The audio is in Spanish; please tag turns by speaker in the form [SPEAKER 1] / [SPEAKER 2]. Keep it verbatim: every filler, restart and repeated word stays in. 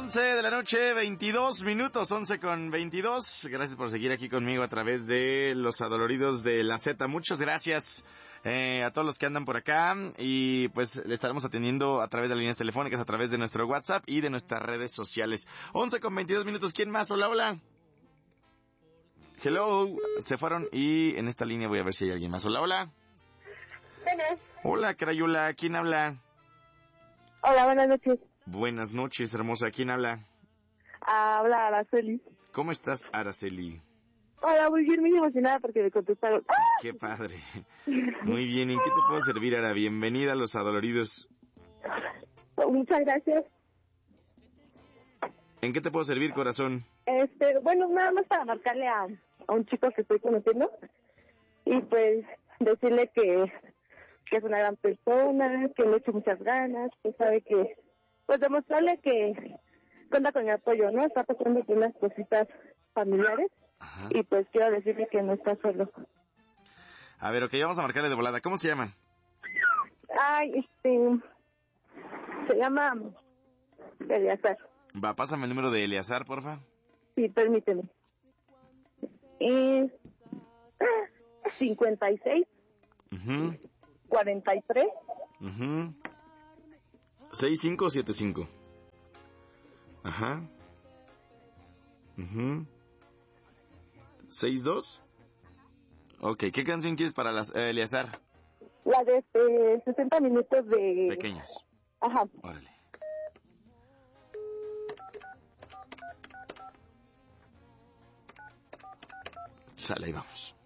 [SPEAKER 1] once de la noche, veintidós minutos, once con veintidós. Gracias por seguir aquí conmigo a través de Los Adoloridos de la Z. Muchas gracias eh, a todos los que andan por acá y pues le estaremos atendiendo a través de las líneas telefónicas, a través de nuestro WhatsApp y de nuestras redes sociales. once con veintidós minutos. ¿Quién más? Hola, hola. Hello. Se fueron y en esta línea voy a ver si hay alguien más. Hola, hola.
[SPEAKER 2] Buenas.
[SPEAKER 1] Hola, Crayula. ¿Quién habla?
[SPEAKER 2] Hola, buenas noches.
[SPEAKER 1] Buenas noches, hermosa. ¿Quién habla?
[SPEAKER 2] Habla Araceli.
[SPEAKER 1] ¿Cómo estás, Araceli?
[SPEAKER 2] Hola, muy bien, muy emocionada porque me contestaron. ¡Ah!
[SPEAKER 1] Qué padre. Muy bien, ¿en qué te puedo servir, Ara? Bienvenida a Los Adoloridos.
[SPEAKER 2] Muchas gracias.
[SPEAKER 1] ¿En qué te puedo servir, corazón?
[SPEAKER 2] Este, bueno, nada más para marcarle a, a un chico que estoy conociendo y pues decirle que, que es una gran persona, que le echo muchas ganas, que sabe que, pues demostrarle que cuenta con mi apoyo, ¿no? Está pasando por unas cositas familiares. Ajá. Y pues quiero decirle que no está solo.
[SPEAKER 1] A ver, ok, vamos a marcarle de volada. ¿Cómo se llama?
[SPEAKER 2] Ay, este, se llama Eleazar.
[SPEAKER 1] Va, pásame el número de Eleazar, porfa.
[SPEAKER 2] Sí, permíteme. Es cincuenta y seis,
[SPEAKER 1] uh-huh.
[SPEAKER 2] cuarenta y tres,
[SPEAKER 1] uh-huh. sesenta y cinco setenta y cinco. Ajá. Uh-huh. sesenta y dos. Ok, ¿qué canción quieres para las, eh, Eleazar?
[SPEAKER 2] La de este, sesenta minutos de...
[SPEAKER 1] Pequeños.
[SPEAKER 2] Ajá.
[SPEAKER 1] Órale. Sale, ahí vamos.